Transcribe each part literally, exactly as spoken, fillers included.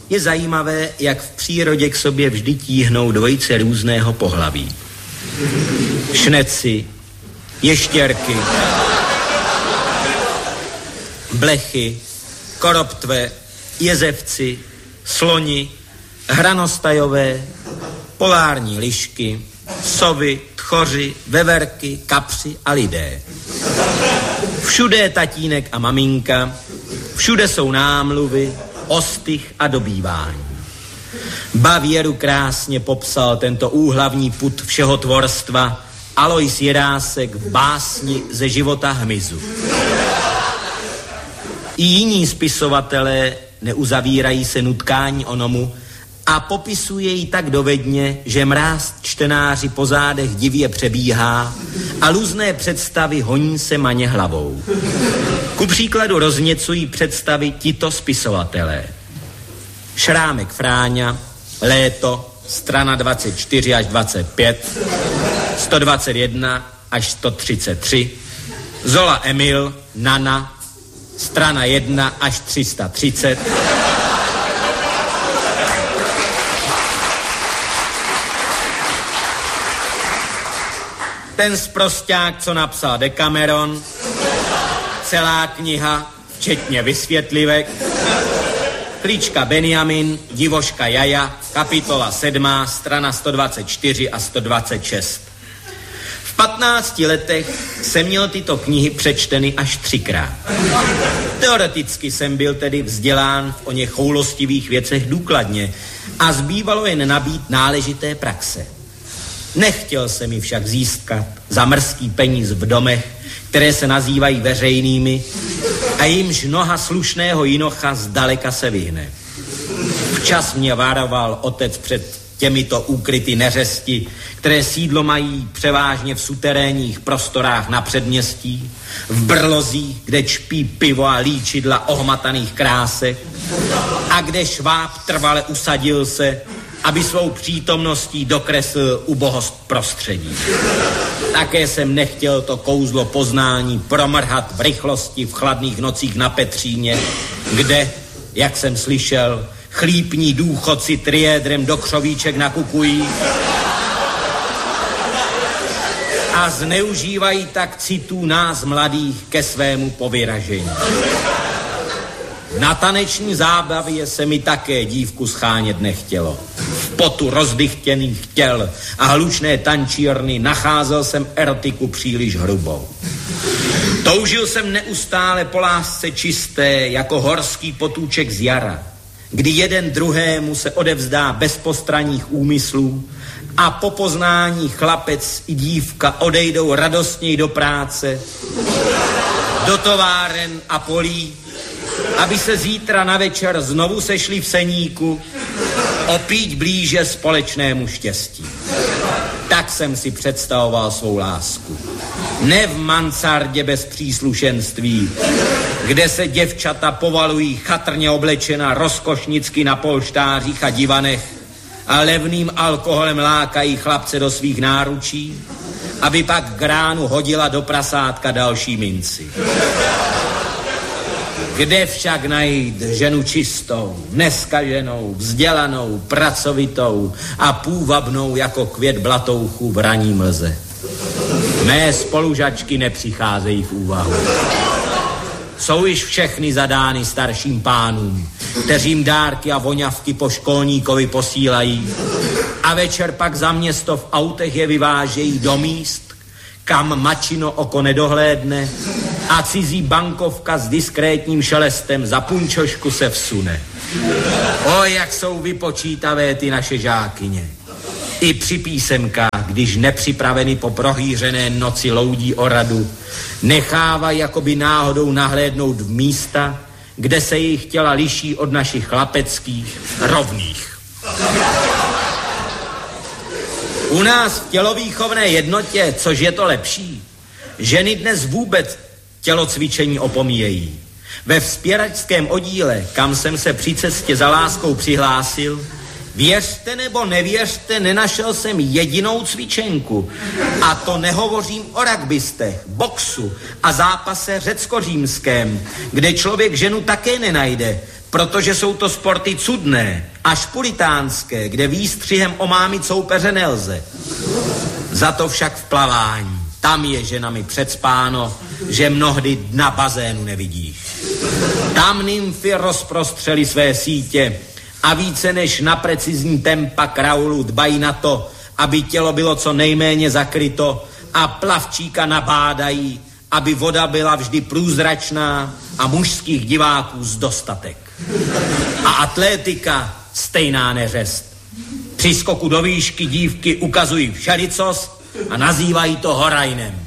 Je zajímavé, jak v přírodě k sobě vždy tíhnou dvojice různého pohlaví. Šneci, ještěrky, blechy, koroptve, jezevci, sloni, hranostajové, polární lišky, sovy, tchoři, veverky, kapři a lidé. Všude je tatínek a maminka, všude jsou námluvy, ostych a dobývání. Bavěru krásně popsal tento úhlavní pud všeho tvorstva Alois Jirásek v básni Ze života hmyzu. I jiní spisovatelé neuzavírají se nutkání onomu a popisuje ji tak dovedně, že mráz čtenáři po zádech divě přebíhá a lůzné představy honí se maně hlavou. Ku příkladu rozněcují představy tito spisovatelé. Šrámek Fráňa, Léto, strana dvacet čtyři až dvacet pět, sto dvacet jedna až sto třicet tři, Zola Emil, Nana, strana jedna až tři sta třicet, ten sprosťák, co napsal Decameron, celá kniha, včetně vysvětlivek, Klička Benjamin, Divoška Jaja, kapitola sedmá, strana sto dvacet čtyři a sto dvacet šest. V patnácti letech jsem měl tyto knihy přečteny až třikrát. Teoreticky jsem byl tedy vzdělán v oněch choulostivých věcech důkladně a zbývalo jen nabít náležité praxe. Nechtěl jsem mi však získat za mrzký peníz v domech, které se nazývají veřejnými a jimž noha slušného jinocha zdaleka se vyhne. Včas mě varoval otec před těmito úkryty neřesti, které sídlo mají převážně v suterénních prostorách na předměstí, v brlozích, kde čpí pivo a líčidla ohmataných krásek a kde šváb trvale usadil se, aby svou přítomností dokreslil ubohost prostředí. Také jsem nechtěl to kouzlo poznání promrhat v rychlosti v chladných nocích na Petříně, kde, jak jsem slyšel, chlípní důchodci triédrem do křovíček nakukují a zneužívají tak citů nás mladých ke svému povyražení. Na taneční zábavě se mi také dívku schánět nechtělo. V potu rozdychtěných těl a hlučné tančírny nacházel jsem erotiku příliš hrubou. Toužil jsem neustále po lásce čisté, jako horský potůček z jara, kdy jeden druhému se odevzdá bez postranních úmyslů a po poznání chlapec i dívka odejdou radostněji do práce, do továren a polí, aby se zítra na večer znovu sešli v seníku, opíť blíže společnému štěstí. Tak jsem si představoval svou lásku. Ne v mansardě bez příslušenství, kde se děvčata povalují chatrně oblečena rozkošnicky na polštářích a divanech a levným alkoholem lákají chlapce do svých náručí, aby pak k ránu hodila do prasátka další minci. Kde však najít ženu čistou, neskaženou, vzdělanou, pracovitou a půvabnou jako květ blatouchu v raní mlze? Mé spolužačky nepřicházejí v úvahu. Jsou již všechny zadány starším pánům, kteřím dárky a voňavky po školníkovi posílají a večer pak za město v autech je vyvážejí do míst, kam mačino oko nedohlédne a cizí bankovka s diskrétním šelestem za punčošku se vsune. O, jak jsou vypočítavé ty naše žákyně. I při písemkách, když nepřipraveny po prohýřené noci loudí o radu, nechávají jakoby náhodou nahlédnout v místa, kde se jejich těla liší od našich chlapeckých rovných. U nás v tělovýchovné jednotě, což je to lepší, ženy dnes vůbec tělocvičení opomíjejí. Ve vzpěračském oddíle, kam jsem se při cestě za láskou přihlásil, věřte nebo nevěřte, nenašel jsem jedinou cvičenku. A to nehovořím o rugbystech, boxu a zápase řecko-římském, kde člověk ženu také nenajde, protože jsou to sporty cudné, až puritánské, kde výstřihem omámit soupeře nelze. Za to však v plavání, tam je ženami předspáno, že mnohdy dna bazénu nevidíš. Tam nymfy rozprostřely své sítě a více než na precizní tempa kraulu dbají na to, aby tělo bylo co nejméně zakryto a plavčíka nabádají, aby voda byla vždy průzračná a mužských diváků z dostatek. A atlétika stejná neřest. Při skoku do výšky dívky ukazují všelicos a nazývají to horajnem.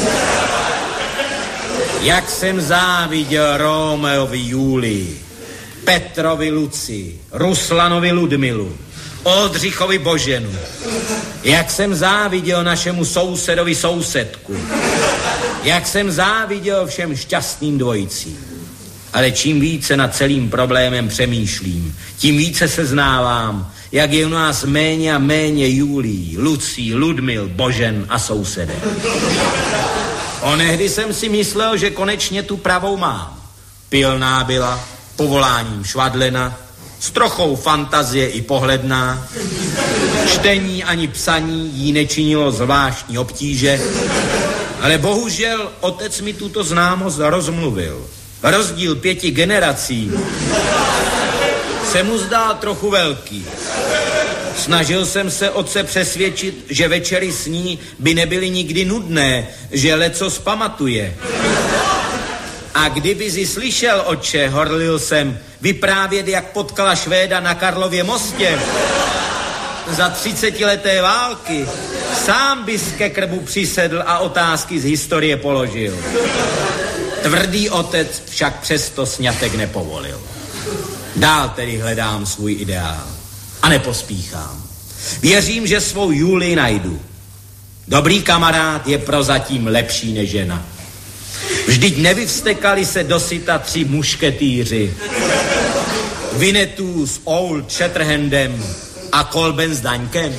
Jak jsem záviděl Romeovi Julii, Petrovi Lucii, Ruslanovi Ludmilu, Oldřichovi Boženu. Jak jsem záviděl našemu sousedovi sousedku. Jak jsem záviděl všem šťastným dvojicím. Ale čím více nad celým problémem přemýšlím, tím více seznávám, jak je u nás méně a méně Julí, Lucí, Ludmil, Božen a sousedek. Onehdy jsem si myslel, že konečně tu pravou mám. Pilná byla, povoláním švadlena, s trochou fantazie i pohledná. Čtení ani psaní jí nečinilo zvláštní obtíže, ale bohužel otec mi tuto známost rozmluvil. Rozdíl pěti generací se mu zdál trochu velký. Snažil jsem se otce přesvědčit, že večery s ní by nebyly nikdy nudné, že lecos pamatuje. A kdyby si slyšel, otče, horlil jsem, vyprávět, jak potkala Švéda na Karlově mostě za třicetileté války, sám bys ke krbu přisedl a otázky z historie položil. Tvrdý otec však přesto sňatek nepovolil. Dál tedy hledám svůj ideál a nepospíchám. Věřím, že svou Julii najdu. Dobrý kamarád je prozatím lepší než žena. Vždyť nevyvstekali se dosyta tři mušketýři. Vinetů s Old Shatterhandem a Kolben s Daňkem.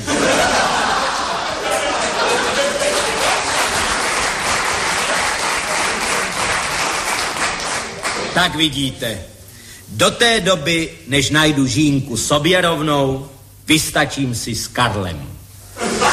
Tak vidíte, do té doby, než najdu žínku sobě rovnou, vystačím si s Karlem.